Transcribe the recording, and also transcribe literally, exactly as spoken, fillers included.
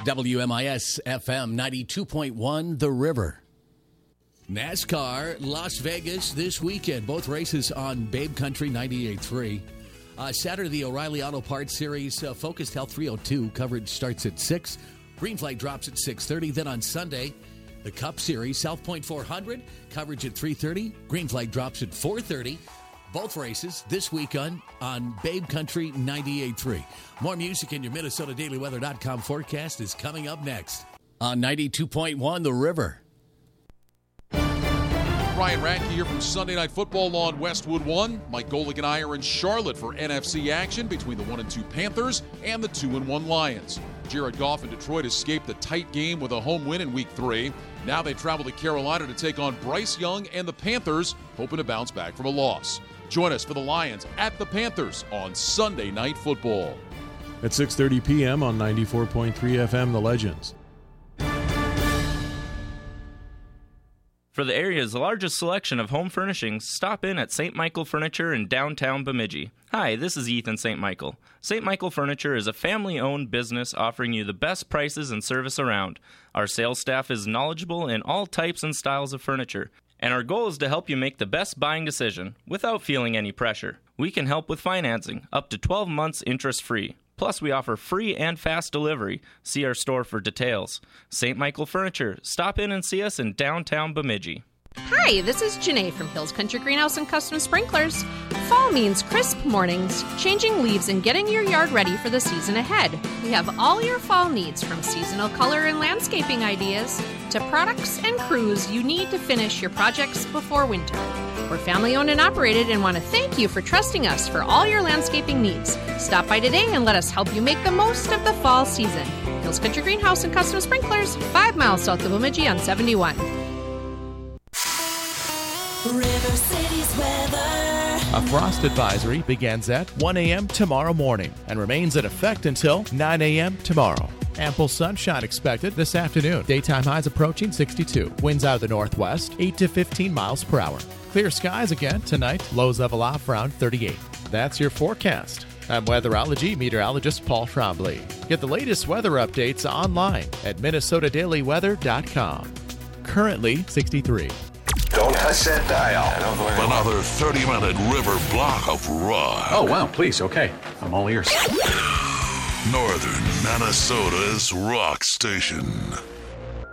W M I S F M ninety-two point one, The River. NASCAR, Las Vegas this weekend. Both races on Babe Country ninety-eight point three. Uh, Saturday, the O'Reilly Auto Parts Series uh, Focused Health three oh two. Coverage starts at six. Green Flag drops at six thirty. Then on Sunday, the Cup Series, South Point four hundred. Coverage at three thirty. Green Flag drops at four thirty. Both races this weekend on Babe Country ninety-eight point three. More music in your Minnesota Daily Weather dot com forecast is coming up next on ninety-two point one The River. Ryan Radke here from Sunday Night Football on Westwood One. Mike Golick and I are in Charlotte for N F C action between the one and two Panthers and the two and one Lions. Jared Goff and Detroit escaped the tight game with a home win in week three. Now they travel to Carolina to take on Bryce Young and the Panthers, hoping to bounce back from a loss. Join us for the Lions at the Panthers on Sunday Night Football. At six thirty p.m. on ninety-four point three F M, The Legends. For the area's largest selection of home furnishings, stop in at Saint Michael Furniture in downtown Bemidji. Hi, this is Ethan Saint Michael. Saint Michael Furniture is a family-owned business offering you the best prices and service around. Our sales staff is knowledgeable in all types and styles of furniture, and our goal is to help you make the best buying decision without feeling any pressure. We can help with financing, up to twelve months interest-free. Plus, we offer free and fast delivery. See our store for details. Saint Michael Furniture. Stop in and see us in downtown Bemidji. Hi, this is Janae from Hills Country Greenhouse and Custom Sprinklers. Fall means crisp mornings, changing leaves, and getting your yard ready for the season ahead. We have all your fall needs, from seasonal color and landscaping ideas to products and crews you need to finish your projects before winter. We're family owned and operated and want to thank you for trusting us for all your landscaping needs. Stop by today and let us help you make the most of the fall season. Hills Country Greenhouse and Custom Sprinklers, five miles south of Bemidji on seventy-one. River City's weather. A frost advisory begins at one a.m. tomorrow morning and remains in effect until nine a.m. tomorrow. Ample sunshine expected this afternoon. Daytime highs approaching sixty-two. Winds out of the northwest, eight to fifteen miles per hour. Clear skies again tonight. Lows level off around thirty-eight. That's your forecast. I'm weatherology meteorologist Paul Trombley. Get the latest weather updates online at Minnesota Daily Weather dot com. Currently sixty-three. Don't touch that dial. Another thirty-minute river block of rock. Oh, wow, please, okay. I'm all ears. Northern Minnesota's rock station.